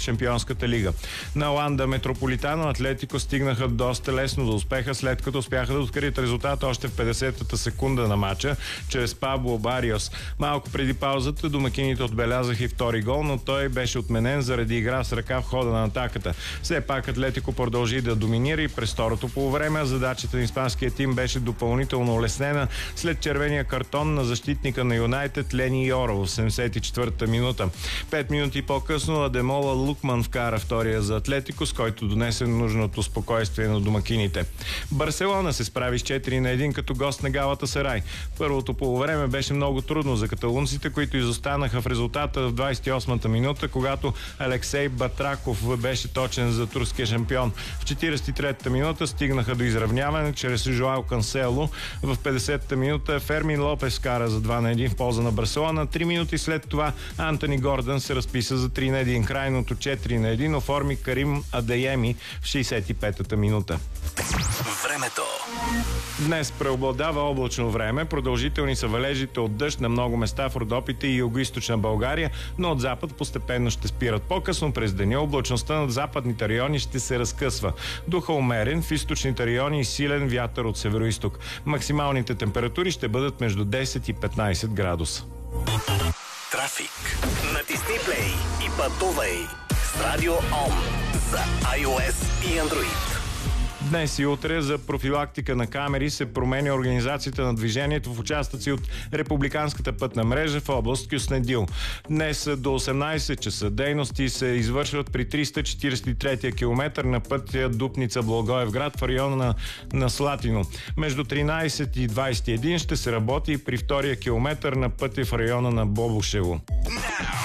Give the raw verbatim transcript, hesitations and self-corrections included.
Шампионската лига. На Ланда Метрополитано Атлетико стигнаха доста лесно до успеха, след като успяха да открият резултат още в петдесетата секунда на матча чрез Пабло Бариос. Малко преди паузата домакините отбелязаха и втори гол, но той беше отменен заради игра с ръка в хода на атаката. Все пак Атлетико продължи да доминира и през второто полувреме. Задачата на испанския тим беше допълнително улеснена след червения картон на защитника на Юнайтед Лени Йоро в седемдесет и четвъртата минута. Пет минути по-късно Адемола Лукман вкара втория за Атлетико, с който донесе нужното спокойствие на домакините. Барселона се справи с четири на едно като гост на Галатасарай. Първото полувреме беше много трудно за каталунците, които изостанаха в резултата в двадесет и осмата минута, когато Алексей Батраков беше точен за турския шампион. В четиридесет и третата минута стигнаха до изравняване чрез Жоао Кансело. В петдесетата минута Фермин Лопес кара за два на едно в полза на Барселона. Три минути след това Антони Гордън се разписа за три на едно. Крайното четири на едно оформи Карим Адееми в шейсет и петата минута. Времето. Днес преобладава облачно време. Продължителни са валежите от дъжд на много места в Родопите и югоизточна България, но от запад постепенно ще спират. По-късно през деня облачността над западните райони ще се разкъсва. Духа умерен, в източните райони и силен вятър от североизток. Максималните температури ще бъдат между десет и петнадесет градуса. Трафик. Натисни плей и пътувай с Радио Ом за iOS и Android. Днес и утре за профилактика на камери се променя организацията на движението в участъци от републиканската пътна мрежа в област Кюстендил. Днес до осемнадесет часа дейности се извършват при триста четиридесет и трети километър на пътя Дупница-Благоевград в района на, на Слатино. Между тринадесет и двадесет и един ще се работи и при втория километър на пътя в района на Бобошево.